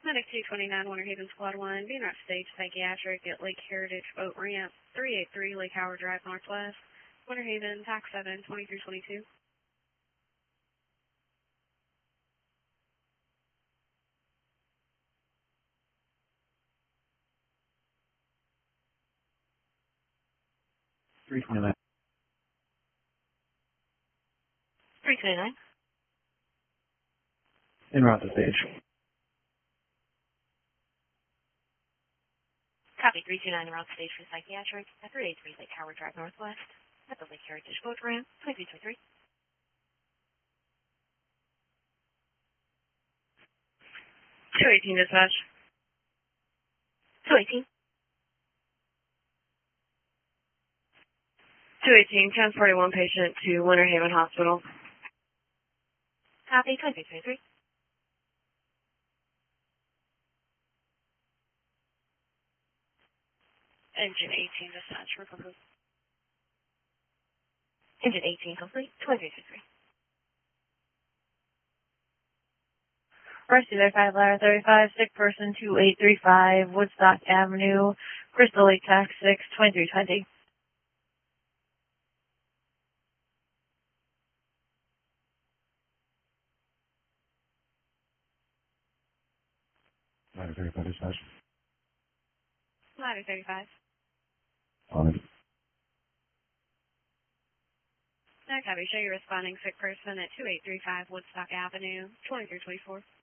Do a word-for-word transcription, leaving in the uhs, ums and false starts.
Medic two twenty-nine, Winter Haven Squad one, being route stage psychiatric at Lake Heritage Boat Ramp, three eighty-three Lake Howard Drive Northwest. Winter Haven, tax seven, twenty-three twenty-two. three twenty-nine. three twenty-nine. En route to stage. Copy three two nine, route stage for psychiatric at three eighty-three Lake Howard Drive Northwest at the Lake Heritage Boat Ramp, twenty-three twenty-three. two eighteen dispatch. two eighteen. two eighteen, transporting one patient to Winter Haven Hospital. Copy, twenty-three twenty-three. Engine eighteen dispatch for complete. Engine eighteen complete, twenty-three twenty-three. Rescue there, five ladder thirty-five, sick person two eight three five, Woodstock Avenue, Crystal Lake Tax six, twenty-three twenty. Ladder thirty-five dispatch. Ladder thirty-five. On it. No copy, show you responding sick person at two eight three five Woodstock Avenue, twenty-three twenty-four.